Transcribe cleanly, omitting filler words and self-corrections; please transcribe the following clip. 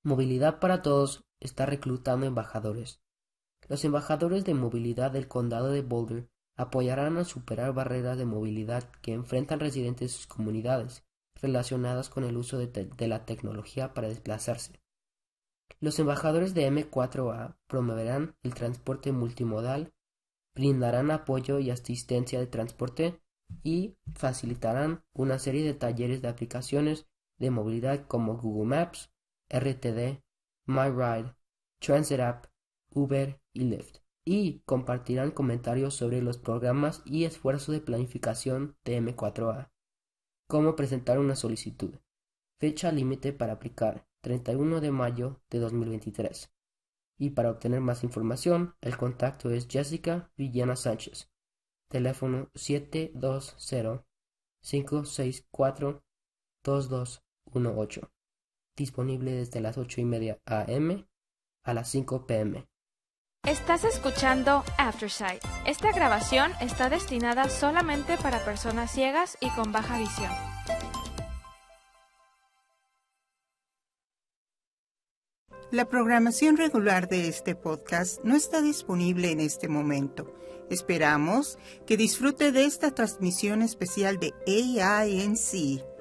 Movilidad para Todos está reclutando embajadores. Los embajadores de movilidad del condado de Boulder apoyarán a superar barreras de movilidad que enfrentan residentes de sus comunidades relacionadas con el uso de la tecnología para desplazarse. Los embajadores de M4A promoverán el transporte multimodal, brindarán apoyo y asistencia de transporte y facilitarán una serie de talleres de aplicaciones de movilidad como Google Maps, RTD, MyRide, Transit App, Uber y Lyft, y compartirán comentarios sobre los programas y esfuerzos de planificación de M4A. Cómo presentar una solicitud. Fecha límite para aplicar, 31 de mayo de 2023. Y para obtener más información, el contacto es Jessica Villena Sánchez. Teléfono 720-564-2218. Disponible desde las 8:30 a.m. a las 5 p.m. Estás escuchando Aftersight. Esta grabación está destinada solamente para personas ciegas y con baja visión. La programación regular de este podcast no está disponible en este momento. Esperamos que disfrute de esta transmisión especial de AINC